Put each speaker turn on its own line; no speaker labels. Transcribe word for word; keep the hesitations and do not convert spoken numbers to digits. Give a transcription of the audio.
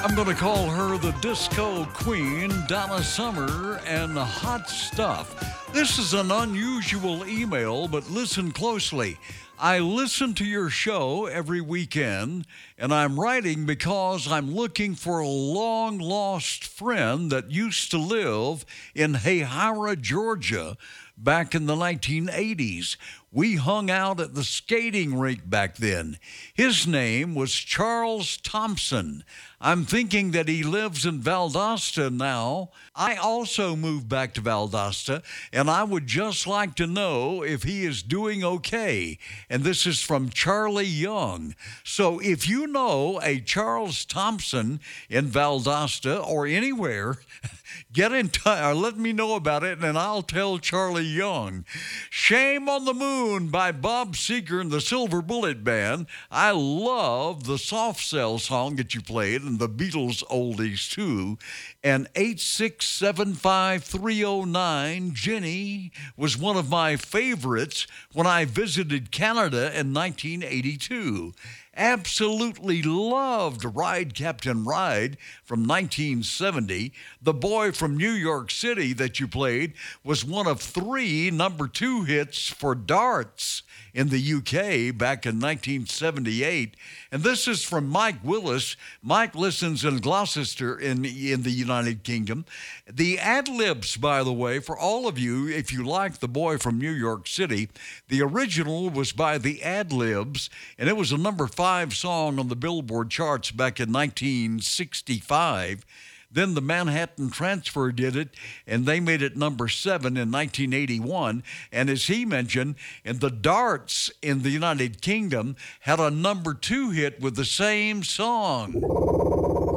I'm going to call her the disco queen, Donna Summer, and the hot stuff. This is an unusual email, but listen closely. I listen to your show every weekend, and I'm writing because I'm looking for a long-lost friend that used to live in Hayhira, Georgia, back in the nineteen eighties. We hung out at the skating rink back then. His name was Charles Thompson. I'm thinking that he lives in Valdosta now. I also moved back to Valdosta, and I would just like to know if he is doing okay. And this is from Charlie Young. So if you know a Charles Thompson in Valdosta or anywhere, get in touch or let me know about it, and I'll tell Charlie Young. Shame on the Moon by Bob Seger and the Silver Bullet Band. I love the Soft Cell song that you played and the Beatles oldies too. And eight six seven five three oh nine, Jenny, was one of my favorites when I visited Canada in nineteen eighty-two. Absolutely loved Ride, Captain Ride from nineteen seventy. The Boy from New York City that you played was one of three number two hits for darts in the U K back in nineteen seventy-eight. And this is from Mike Willis. Mike listens in Gloucester in, in the United Kingdom. The ad-libs, by the way, for all of you, if you like The Boy from New York City, the original was by the ad-libs, and it was a number five song on the Billboard charts back in nineteen sixty-five. Then the Manhattan Transfer did it, and they made it number seven in nineteen eighty-one. And as he mentioned, and the Darts in the United Kingdom had a number two hit with the same song.